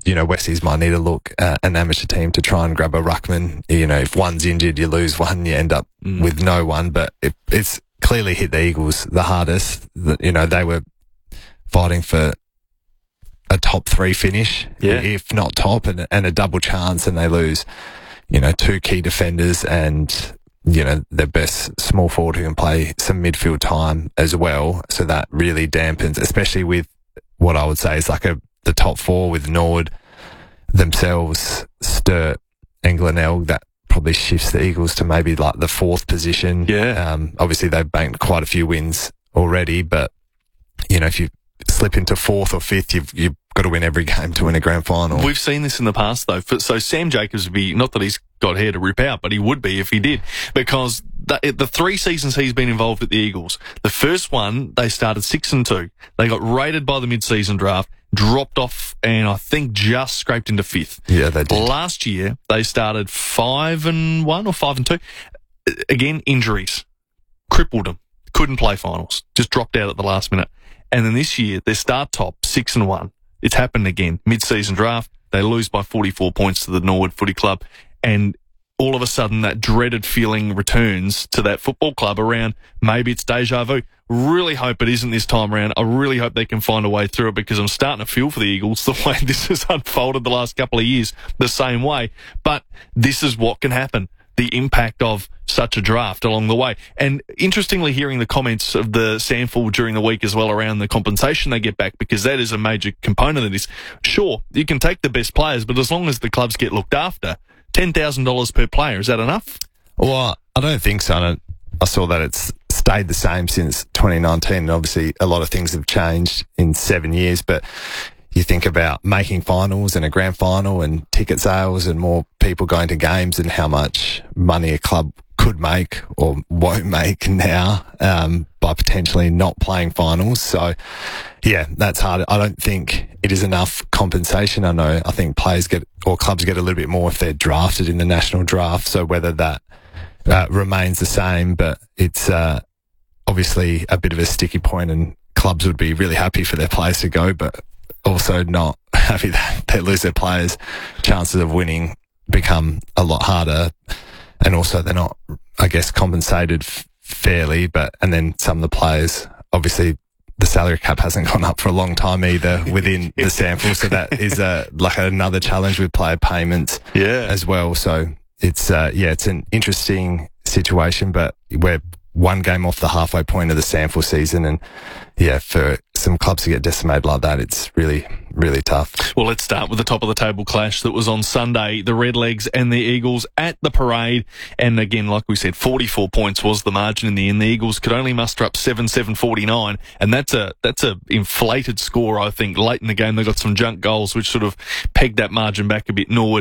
Westies might need to look at an amateur team to try and grab a ruckman. If one's injured, you lose one, you end up with no one. But it's clearly hit the Eagles the hardest. They were fighting for a top 3 finish, if not top, and a double chance, and they lose, 2 key defenders and, their best small forward who can play some midfield time as well. So that really dampens, especially with what I would say is like the top 4 with Nord themselves, Sturt and Glenelg. That probably shifts the Eagles to maybe like the 4th position. Yeah. Obviously they've banked quite a few wins already, but if you slip into 4th or 5th, you've got to win every game to win a grand final. We've seen this in the past, though. So Sam Jacobs would be, not that he's got hair to rip out, but he would be if he did, because the 3 seasons he's been involved with the Eagles, the first one, they started 6-2. They got rated by the mid-season draft, dropped off, and I think just scraped into 5th. Yeah, they did. Last year, they started 5-1 or 5-2. Again, injuries. Crippled them. Couldn't play finals. Just dropped out at the last minute. And then this year, they start top 6-1. It's happened again. Mid-season draft, they lose by 44 points to the Norwood Footy Club, and all of a sudden that dreaded feeling returns to that football club around maybe it's deja vu. Really hope it isn't this time around. I really hope they can find a way through it, because I'm starting to feel for the Eagles the way this has unfolded the last couple of years the same way. But this is what can happen. The impact of such a draft along the way. And interestingly, hearing the comments of the SANFL during the week as well around the compensation they get back, because that is a major component of this. Sure, you can take the best players, but as long as the clubs get looked after, $10,000 per player, is that enough? Well, I don't think so. I saw that it's stayed the same since 2019, and obviously a lot of things have changed in 7 years, but you think about making finals and a grand final and ticket sales and more people going to games and how much money a club could make or won't make now by potentially not playing finals. So, yeah, that's hard. I don't think it is enough compensation. I think players clubs get a little bit more if they're drafted in the national draft. So whether that remains the same, but it's obviously a bit of a sticky point, and clubs would be really happy for their players to go, but also not happy that they lose their players. Chances of winning become a lot harder, and also they're not, I guess, compensated fairly. And then some of the players, obviously the salary cap hasn't gone up for a long time either within the SANFL, so that is like another challenge with player payments as well. So it's it's an interesting situation, but we're one game off the halfway point of the SANFL season, and for some clubs to get decimated like that, it's really, really tough. Well, let's start with the top of the table clash that was on Sunday. The Redlegs and the Eagles at the Parade. And again, like we said, 44 points was the margin in the end. The Eagles could only muster up 7-7-49. And that's a inflated score, I think. Late in the game, they got some junk goals, which sort of pegged that margin back a bit. Norwood,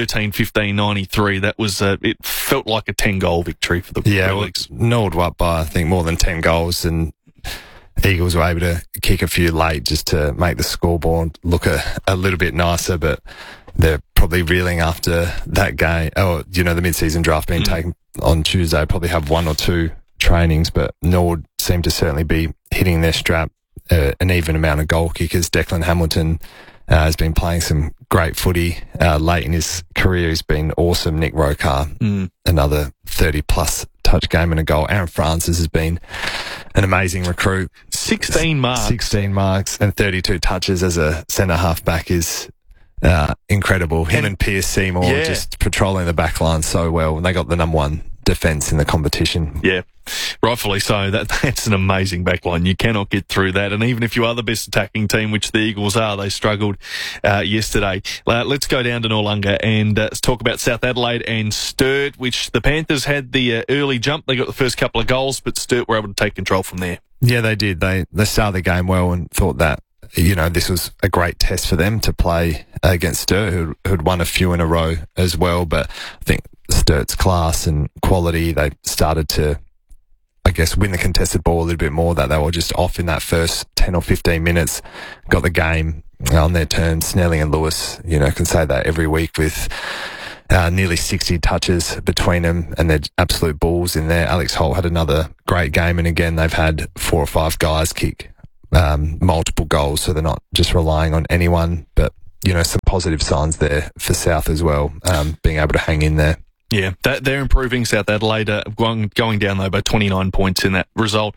13-15-93. That was, it felt like a 10-goal victory for the Redlegs. Norwood were up by, I think, more than 10 goals, and Eagles were able to kick a few late just to make the scoreboard look a little bit nicer, but they're probably reeling after that game. Oh, the mid-season draft being taken on Tuesday, probably have 1 or 2 trainings, but Norwood seem to certainly be hitting their strap an even amount of goal kickers. Declan Hamilton has been playing some great footy late in his career. He's been awesome. Nick Rokar, another 30-plus touch game and a goal. Aaron Francis has been an amazing recruit. 16 marks and 32 touches as a centre-half back is incredible. Him and Pierce Seymour just patrolling the back line so well. And they got the number 1 defence in the competition. Yeah, rightfully so. That's an amazing backline. You cannot get through that. And even if you are the best attacking team, which the Eagles are, they struggled yesterday. Let's go down to Noarlunga and talk about South Adelaide and Sturt, which the Panthers had the early jump. They got the first couple of goals, but Sturt were able to take control from there. Yeah, they did. They started the game well and thought that, this was a great test for them to play against Sturt, who'd won a few in a row as well. But I think Sturt's class and quality, they started to, I guess, win the contested ball a little bit more, that they were just off in that first 10 or 15 minutes, got the game on their terms. Snelling and Lewis, can say that every week with nearly 60 touches between them, and they're absolute balls in there. Alex Holt had another great game, and again, they've had 4 or 5 guys kick multiple goals, so they're not just relying on anyone. But some positive signs there for South as well, being able to hang in there. Yeah, they're improving. South Adelaide going down, though, by 29 points in that result.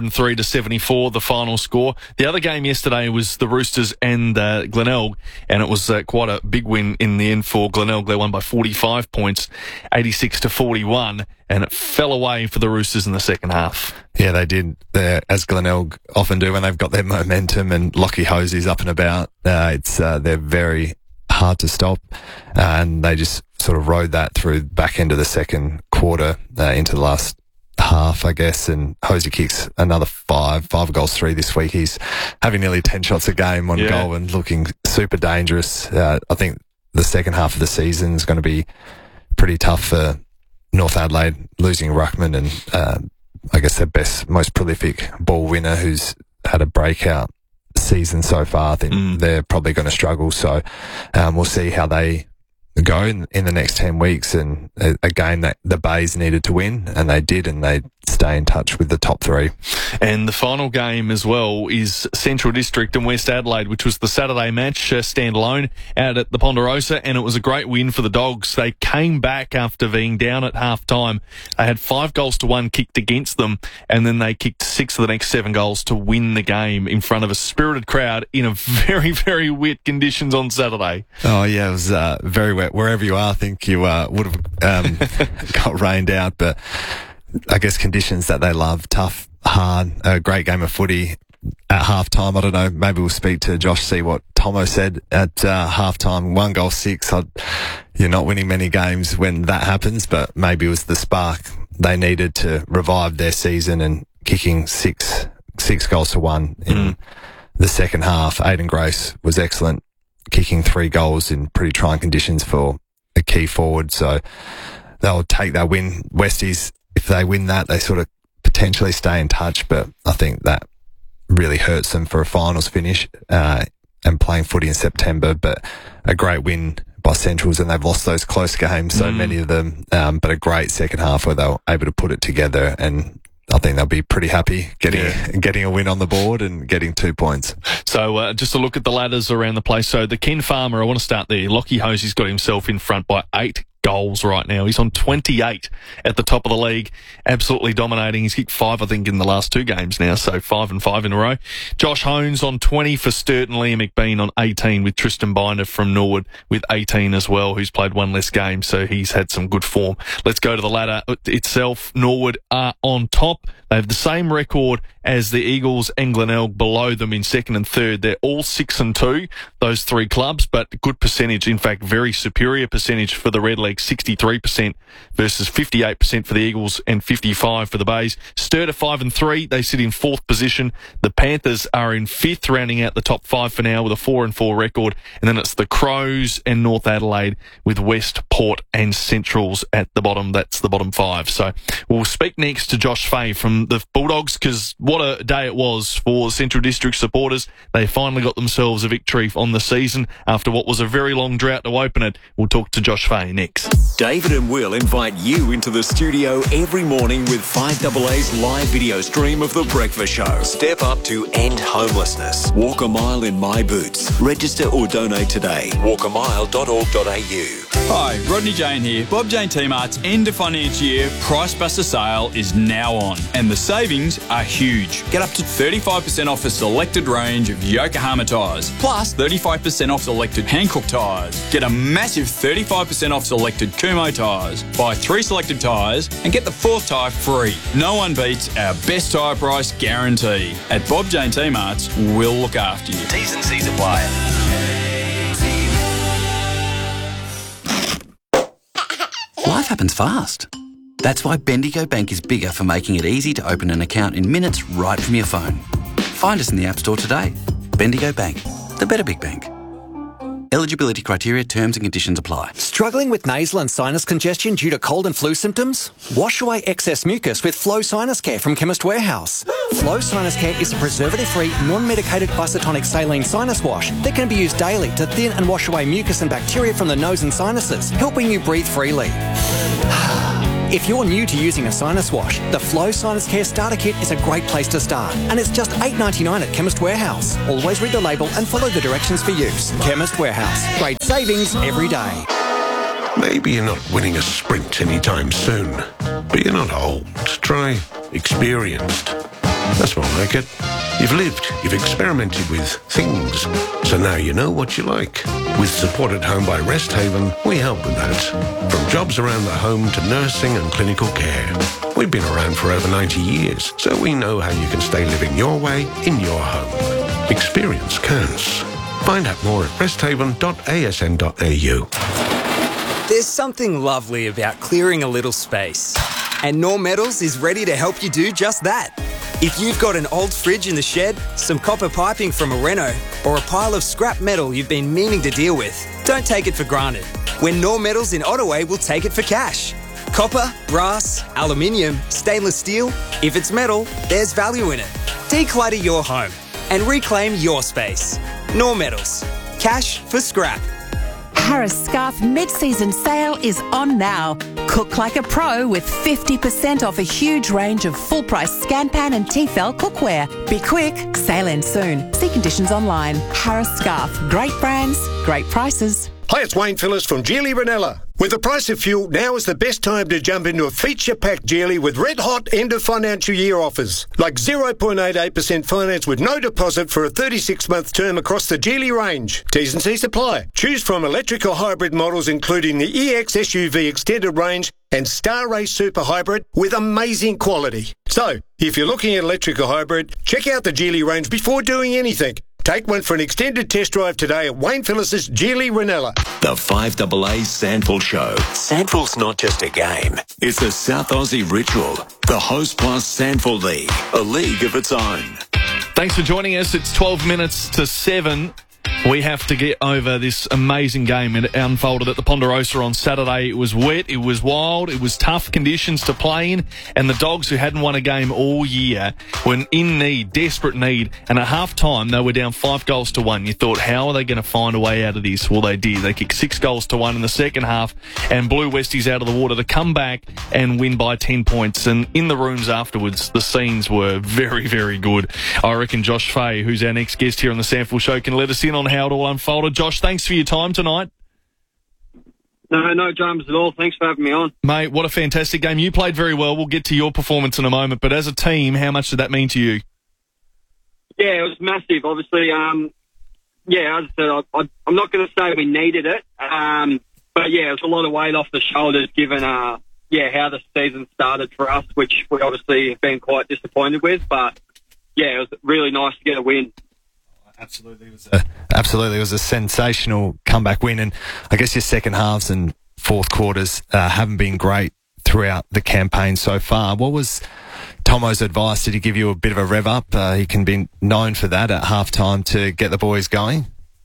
103-74, the final score. The other game yesterday was the Roosters and Glenelg, and it was quite a big win in the end for Glenelg. They won by 45 points, 86-41, and it fell away for the Roosters in the second half. Yeah, they did. As Glenelg often do when they've got their momentum and Lockie Hosey's up and about. They're very hard to stop, and they just sort of rode that through the back end of the second quarter into the last half, I guess, and Hosey kicks another five goals, 3 this week. He's having nearly 10 shots a game on goal and looking super dangerous. I think the second half of the season is going to be pretty tough for North Adelaide, losing Ruckman and I guess their most prolific ball winner who's had a breakout season so far. I think they're probably going to struggle. So we'll see how they go in the next 10 weeks, and a game that the Bays needed to win, and they did, and they stay in touch with the top 3. And the final game as well is Central District and West Adelaide, which was the Saturday match, standalone out at the Ponderosa, and it was a great win for the Dogs. They came back after being down at half-time. They had 5-1 kicked against them, and then they kicked 6 of the next 7 goals to win the game in front of a spirited crowd in a very, very wet conditions on Saturday. Oh, yeah, it was very wet. Wherever you are, I think you would have got rained out, but I guess conditions that they love, tough, hard, a great game of footy at half-time. I don't know, maybe we'll speak to Josh, see what Tomo said at half-time. 1 goal, 6. You're not winning many games when that happens, but maybe it was the spark they needed to revive their season, and kicking 6 goals to 1 in the second half. Aiden Grace was excellent, kicking 3 goals in pretty trying conditions for a key forward. So they'll take that win. Westies, if they win that, they sort of potentially stay in touch, but I think that really hurts them for a finals finish and playing footy in September. But a great win by Centrals, and they've lost those close games, so many of them, but a great second half where they were able to put it together, and I think they'll be pretty happy getting a win on the board and getting 2 points. So just a look at the ladders around the place. So the Ken Farmer, I want to start there. Lockie Hosey's got himself in front by 8 goals right now. He's on 28 at the top of the league, absolutely dominating. He's kicked 5, I think, in the last 2 games now, so 5 and 5 in a row. Josh Hones on 20 for Sturt, and Liam McBean on 18, with Tristan Binder from Norwood with 18 as well, who's played 1 less game, so he's had some good form. Let's go to the ladder itself. Norwood are on top. They have the same record as the Eagles and Glenelg below them in second and third. They're all 6 and 2, those 3 clubs, but good percentage. In fact, very superior percentage for the Redlegs, 63% versus 58% for the Eagles and 55% for the Bays. Sturt are 5 and 3. They sit in 4th position. The Panthers are in 5th, rounding out the top 5 for now with a 4 and 4 record. And then it's the Crows and North Adelaide with West, Port and Centrals at the bottom. That's the bottom 5. So we'll speak next to Josh Fay from the Bulldogs, because what a day it was for Central District supporters. They finally got themselves a victory on the season after what was a very long drought to open it. We'll talk to Josh Fay next. David and Will invite you into the studio every morning with 5AA's live video stream of The Breakfast Show. Step up to end homelessness. Walk a mile in my boots. Register or donate today. walkamile.org.au. Hi, Rodney Jane here. Bob Jane T-Mart's end of financial year Price Buster sale is now on, and the savings are huge. Get up to 35% off a selected range of Yokohama tyres, plus 35% off selected Hankook tyres. Get a massive 35% off selected Kumho tyres. Buy 3 selected tyres and get the 4th tyre free. No one beats our best tyre price guarantee. At Bob Jane T-Mart's, we'll look after you. T's and C's apply. Life happens fast. That's why Bendigo Bank is bigger for making it easy to open an account in minutes right from your phone. Find us in the App Store today. Bendigo Bank, the better big bank. Eligibility criteria, terms and conditions apply. Struggling with nasal and sinus congestion due to cold and flu symptoms? Wash away excess mucus with Flow Sinus Care from Chemist Warehouse. Flow Sinus Care is a preservative-free, non-medicated isotonic saline sinus wash that can be used daily to thin and wash away mucus and bacteria from the nose and sinuses, helping you breathe freely. If you're new to using a sinus wash, the Flow Sinus Care Starter Kit is a great place to start. And it's just $8.99 at Chemist Warehouse. Always read the label and follow the directions for use. Chemist Warehouse. Great savings every day. Maybe you're not winning a sprint anytime soon, but you're not old. Try experienced. That's more like it. You've lived, you've experimented with things, so now you know what you like. With Support at Home by Rest Haven, we help with that. From jobs around the home to nursing and clinical care. We've been around for over 90 years, so we know how you can stay living your way in your home. Experience counts. Find out more at resthaven.asn.au. There's something lovely about clearing a little space. And Norm Metals is ready to help you do just that. If you've got an old fridge in the shed, some copper piping from a reno, or a pile of scrap metal you've been meaning to deal with, don't take it for granted. When Norm Metals in Ottaway will take it for cash. Copper, brass, aluminium, stainless steel, if it's metal, there's value in it. Declutter your home and reclaim your space. Norm Metals. Cash for scrap. Harris Scarf mid-season sale is on now. Cook like a pro with 50% off a huge range of full-price Scanpan and Tefal cookware. Be quick, sale ends soon. See conditions online. Harris Scarf. Great brands, great prices. Hi, it's Wayne Phillips from Geely Ranella. With the price of fuel, now is the best time to jump into a feature-packed Geely with red-hot end-of-financial year offers. Like 0.88% finance with no deposit for a 36-month term across the Geely range. T's and C's apply. Choose from electric or hybrid models including the EX SUV Extended Range and Star Race Super Hybrid with amazing quality. So, if you're looking at electric or hybrid, check out the Geely range before doing anything. Take one for an extended test drive today at Wayne Phillips' Geely Ranella. The 5AA Sandful Show. Sandful's not just a game. It's a South Aussie ritual. The Host Plus Sandful League. A league of its own. Thanks for joining us. It's 12 minutes to 7. We have to get over this amazing game. It unfolded at the Ponderosa on Saturday. It was wet, it was wild, it was tough conditions to play in, and the Dogs, who hadn't won a game all year, were in need, desperate need, and at half-time they were down 5-1. You thought, how are they going to find a way out of this? Well, they did. They kicked 6-1 in the second half and blew Westies out of the water to come back and win by 10 points. And in the rooms afterwards, the scenes were very, very good. I reckon Josh Fay, who's our next guest here on the Sandful Show, can let us in on how it all unfolded. Josh, thanks for your time tonight. No dramas at all. Thanks for having me on. Mate, what a fantastic game. You played very well. We'll get to your performance in a moment, but as a team, how much did that mean to you? Yeah, it was massive. Obviously, as I said, I'm not going to say we needed it, but yeah, it was a lot of weight off the shoulders given, how the season started for us, which we obviously have been quite disappointed with, but yeah, it was really nice to get a win. Absolutely, it was a sensational comeback win, and I guess your second halves and fourth quarters haven't been great throughout the campaign so far. What was Tomo's advice? Did he give you a bit of a rev up? He can be known for that at halftime to get the boys going.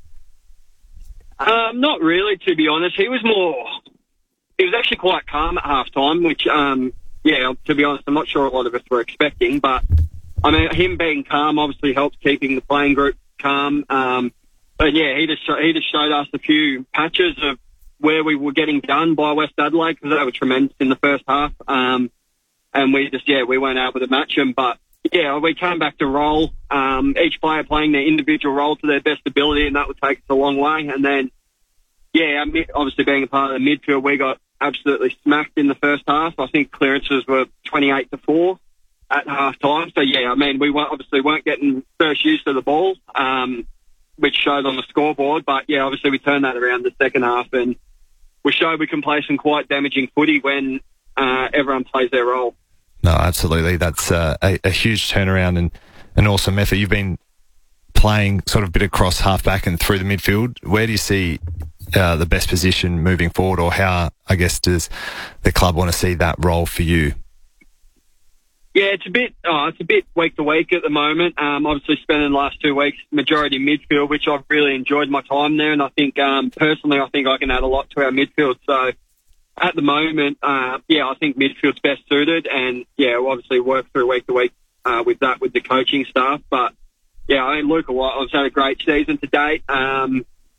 Not really, to be honest. He was actually quite calm at halftime, which to be honest, I'm not sure a lot of us were expecting, but I mean, him being calm obviously helps keeping the playing group calm. But yeah, he just showed us a few patches of where we were getting done by West Adelaide, because they were tremendous in the first half. And we weren't able to match them. But yeah, we came back to roll. Each player playing their individual role to their best ability, and that would take us a long way. And then, obviously being a part of the midfield, we got absolutely smacked in the first half. I think clearances were 28-4. At half time. So, we weren't getting first use of the ball, which showed on the scoreboard. But, obviously we turned that around the second half, and we showed we can play some quite damaging footy when everyone plays their role. No, absolutely. That's a huge turnaround and an awesome effort. You've been playing sort of a bit across half-back and through the midfield. Where do you see the best position moving forward, or how, I guess, does the club want to see that role for you? Yeah, it's a bit week to week at the moment. Obviously spending the last 2 weeks majority midfield, which I've really enjoyed my time there, and I think personally I think I can add a lot to our midfield. So at the moment, I think midfield's best suited, and we'll obviously work through week to week with the coaching staff. But I mean, Luke White, I've had a great season to date, and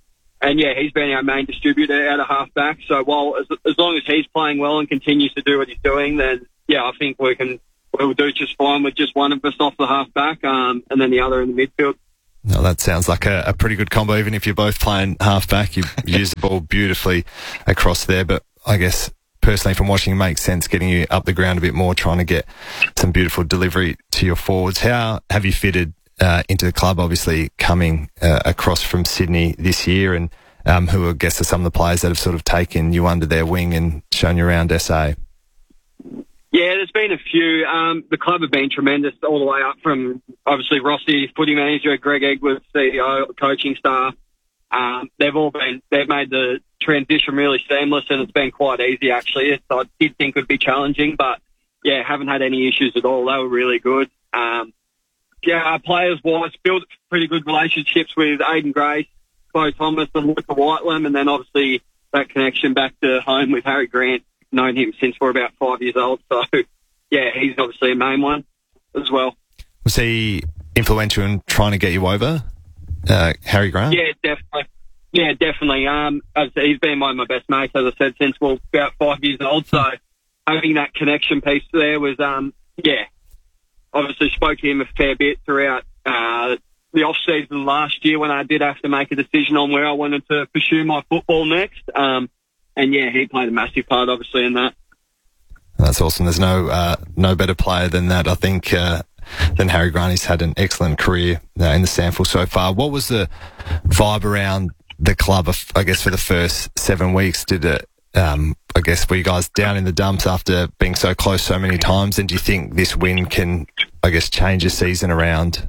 And yeah, he's been our main distributor out of halfback. So while as long as he's playing well and continues to do what he's doing, then yeah, I think we'll do just fine with just one of us off the halfback, and then the other in the midfield. No, that sounds like a pretty good combo. Even if you're both playing halfback, you use the ball beautifully across there. But I guess personally, from watching, it makes sense getting you up the ground a bit more, trying to get some beautiful delivery to your forwards. How have you fitted into the club, obviously coming across from Sydney this year, and who I guess are some of the players that have sort of taken you under their wing and shown you around SA? Yeah, there's been a few. The club have been tremendous all the way up from, obviously, Rossi, footy manager, Greg Edwards, CEO, coaching staff. They've made the transition really seamless, and it's been quite easy, actually. I did think it would be challenging, but yeah, haven't had any issues at all. They were really good. Players-wise, built pretty good relationships with Aidan Grace, Bo Thomas and Luca Whitelam, and then obviously that connection back to home with Harry Grant. Known him since we're about 5 years old, so yeah, he's obviously a main one as well. Was he influential in trying to get you over, Harry Grant? Yeah, definitely. Yeah, definitely. He's been one of my best mates, as I said, since we're about 5 years old. So having that connection piece there was, obviously spoke to him a fair bit throughout the off season last year when I did have to make a decision on where I wanted to pursue my football next. And yeah, he played a massive part, obviously, in that. That's awesome. There's no better player than that, I think, than Harry Grant. He's had an excellent career in the sample so far. What was the vibe around the club, I guess, for the first 7 weeks? Did it, I guess, were you guys down in the dumps after being so close so many times? And do you think this win can, I guess, change your season around?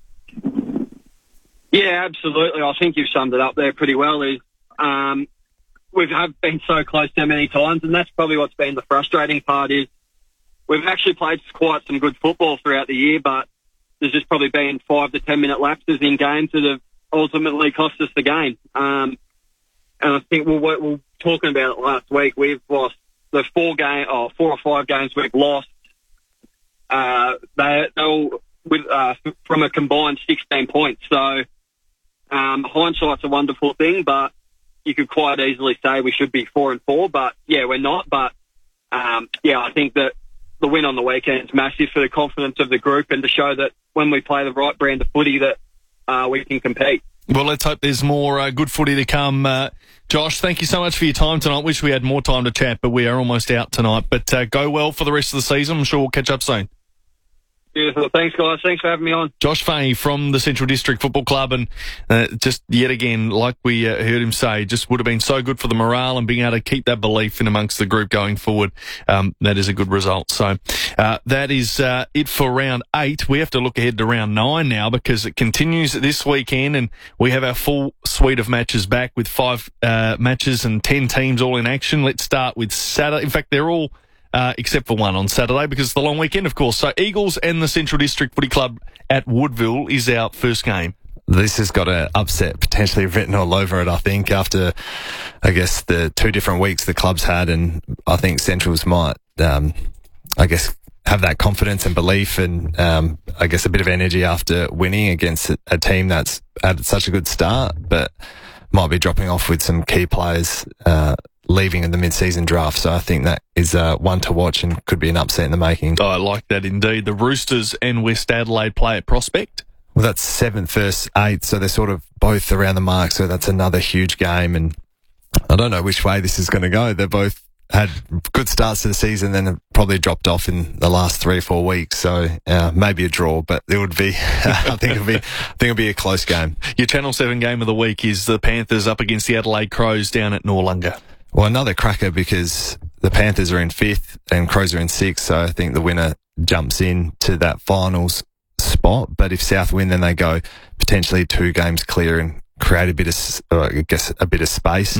Yeah, absolutely. I think you've summed it up there pretty well. We have been so close so many times, and that's probably what's been the frustrating part is we've actually played quite some good football throughout the year, but there's just probably been 5 to 10 minute lapses in games that have ultimately cost us the game. And I think we were talking about it last week. We've lost the 4 or 5 games we've lost. They all from a combined 16 points. So hindsight's a wonderful thing, but you could quite easily say we should be 4-4, but yeah, we're not. But I think that the win on the weekend is massive for the confidence of the group and to show that when we play the right brand of footy that we can compete. Well, let's hope there's more good footy to come. Josh, thank you so much for your time tonight. Wish we had more time to chat, but we are almost out tonight. But go well for the rest of the season. I'm sure we'll catch up soon. Beautiful. Thanks, guys. Thanks for having me on. Josh Fahey from the Central District Football Club, and just yet again, like we heard him say, just would have been so good for the morale and being able to keep that belief in amongst the group going forward. That is a good result. So that is it for round 8. We have to look ahead to round 9 now because it continues this weekend, and we have our full suite of matches back with 5 matches and 10 teams all in action. Let's start with Saturday. In fact, they're all except for one on Saturday because it's the long weekend, of course. So Eagles and the Central District Footy Club at Woodville is our first game. This has got an upset potentially written all over it, I think, after, I guess, the 2 different weeks the club's had, and I think Centrals might, I guess, have that confidence and belief and, I guess, a bit of energy after winning against a team that's had such a good start, but might be dropping off with some key players leaving in the mid-season draft. So I think that is one to watch and could be an upset in the making. I like that indeed. The Roosters and West Adelaide play at Prospect. Well, that's 7th versus 8th, so they're sort of both around the mark, so that's another huge game. And I don't know which way this is going to go. They're both had good starts to the season, then have probably dropped off in the last 3 or 4 weeks. So maybe a draw, but it would be. I think it'll be a close game. Your Channel 7 game of the week is the Panthers up against the Adelaide Crows down at Noarlunga. Well, another cracker because the Panthers are in 5th and Crows are in 6th, so I think the winner jumps in to that finals spot. But if South win, then they go potentially 2 games clear and create a bit of space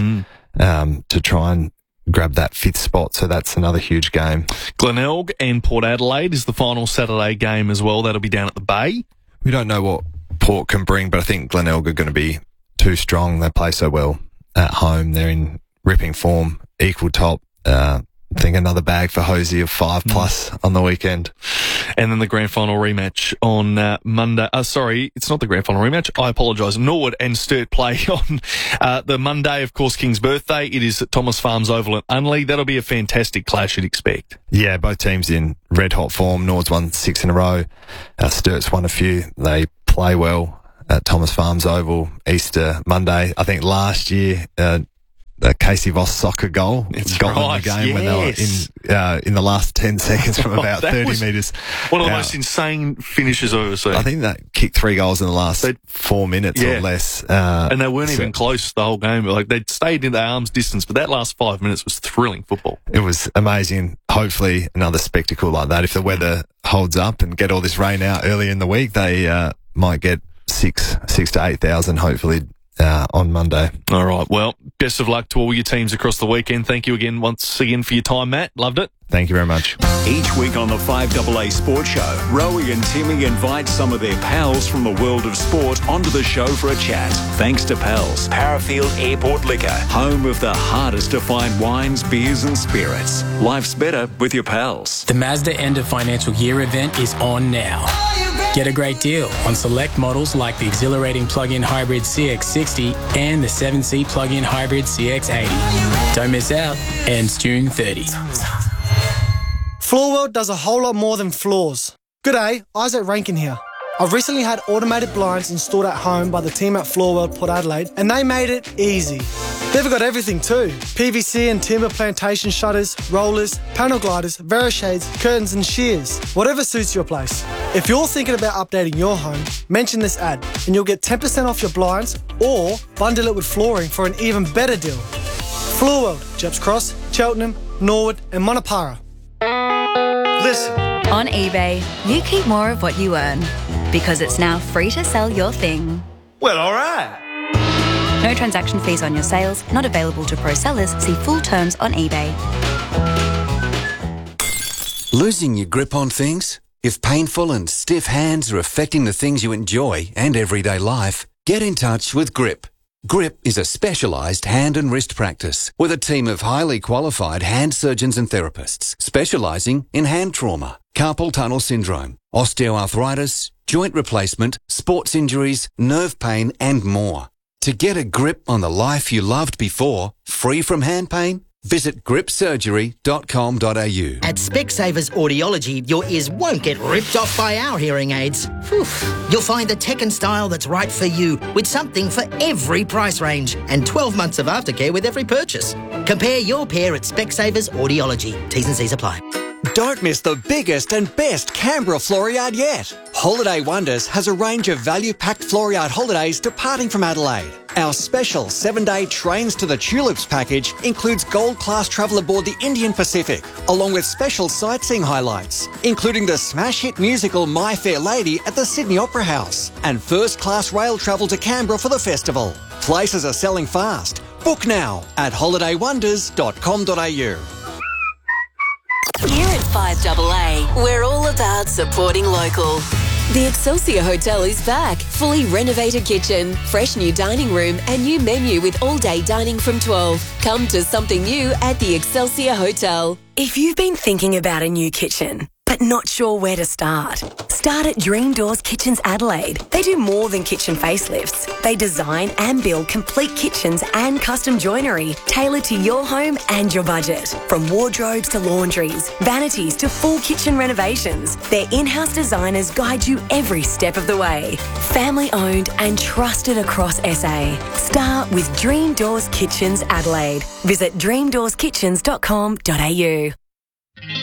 to try and grab that 5th spot. So that's another huge game. Glenelg and Port Adelaide is the final Saturday game as well. That'll be down at the Bay. We don't know what Port can bring, but I think Glenelg are going to be too strong. They play so well at home. They're in ripping form, equal top. I think another bag for Hosey of 5+ on the weekend. And then the grand final rematch on Monday. Sorry, it's not the grand final rematch. I apologise. Norwood and Sturt play on the Monday, of course, King's birthday. It is at Thomas Farms Oval at Unley. That'll be a fantastic clash, you'd expect. Yeah, both teams in red-hot form. Norwood's won 6 in a row. Sturt's won a few. They play well at Thomas Farms Oval, Easter Monday. I think last year, the Casey Voss soccer goal got them the game when they were in the last 10 seconds from about 30 metres. One of the most insane finishes I've ever seen. I think that kicked 3 goals in the last 4 minutes or less. And they weren't even close the whole game. Like, they'd stayed in the arm's distance, but that last 5 minutes was thrilling football. It was amazing. Hopefully another spectacle like that. If the weather holds up and get all this rain out early in the week, they might get 6,000 to 8,000 hopefully on Monday. All right. Well, best of luck to all your teams across the weekend. Thank you again once again for your time, Matt. Loved it. Thank you very much. Each week on the 5AA Sports Show, Rowie and Timmy invite some of their pals from the world of sport onto the show for a chat. Thanks to Pals, Parafield Airport Liquor, home of the hardest to find wines, beers and spirits. Life's better with your pals. The Mazda end of financial year event is on now. Get a great deal on select models like the exhilarating plug-in hybrid CX-60 and the 7-seat plug-in hybrid CX-80. Don't miss out. Ends June 30. Floor World does a whole lot more than floors. G'day, Isaac Rankin here. I've recently had automated blinds installed at home by the team at Floor World Port Adelaide, and they made it easy. They've got everything too. PVC and timber plantation shutters, rollers, panel gliders, Verishades, curtains and shears. Whatever suits your place. If you're thinking about updating your home, mention this ad and you'll get 10% off your blinds or bundle it with flooring for an even better deal. Floor World, Jeps Cross, Cheltenham, Norwood and Monopara. Listen. On eBay, you keep more of what you earn because it's now free to sell your thing. Well, all right. No transaction fees on your sales, not available to pro sellers. See full terms on eBay. Losing your grip on things? If painful and stiff hands are affecting the things you enjoy and everyday life, get in touch with Grip. Grip is a specialised hand and wrist practice with a team of highly qualified hand surgeons and therapists specialising in hand trauma, carpal tunnel syndrome, osteoarthritis, joint replacement, sports injuries, nerve pain and more. To get a grip on the life you loved before, free from hand pain, visit gripsurgery.com.au. At Specsavers Audiology, your ears won't get ripped off by our hearing aids. Whew. You'll find the tech and style that's right for you with something for every price range and 12 months of aftercare with every purchase. Compare your pair at Specsavers Audiology. T's and C's apply. Don't miss the biggest and best Canberra Flooryard yet. Holiday Wonders has a range of value-packed Flooryard holidays departing from Adelaide. Our special 7-day Trains to the Tulips package includes gold-class travel aboard the Indian Pacific, along with special sightseeing highlights, including the smash hit musical My Fair Lady at the Sydney Opera House, and first-class rail travel to Canberra for the festival. Places are selling fast. Book now at holidaywonders.com.au. Here at 5AA, we're all about supporting local. The Excelsior Hotel is back. Fully renovated kitchen, fresh new dining room and new menu with all-day dining from 12. Come to something new at the Excelsior Hotel. If you've been thinking about a new kitchen, but not sure where to start at Dream Doors Kitchens Adelaide. They do more than kitchen facelifts. They design and build complete kitchens and custom joinery tailored to your home and your budget. From wardrobes to laundries, vanities to full kitchen renovations, their in-house designers guide you every step of the way. Family owned and trusted across SA. Start with Dream Doors Kitchens Adelaide. Visit dreamdoorskitchens.com.au.